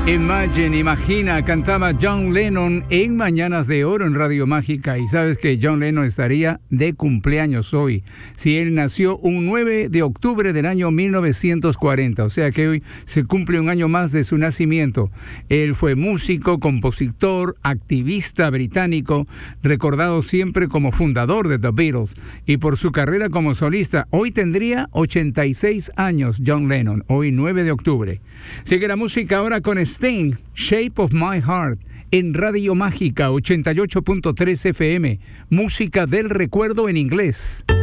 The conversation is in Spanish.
Imagine, imagina, cantaba John Lennon en Mañanas de Oro en Radio Mágica. Y sabes que John Lennon estaría de cumpleaños hoy. Si él nació un 9 de octubre del año 1940, o sea que hoy se cumple un año más de su nacimiento. Él fue músico, compositor, activista británico, recordado siempre como fundador de The Beatles y por su carrera como solista. Hoy tendría 86 años John Lennon, hoy 9 de octubre. Sigue la música ahora con Sting, Shape of My Heart, en Radio Mágica 88.3 FM, música del recuerdo en inglés.